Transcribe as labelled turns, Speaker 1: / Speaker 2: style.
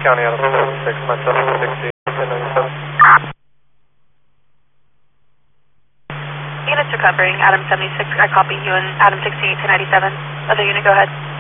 Speaker 1: County, Adam 76, myself 68, 1097.
Speaker 2: Units recovering, Adam 76, I copy you and Adam 68 to 97. Other unit, go ahead.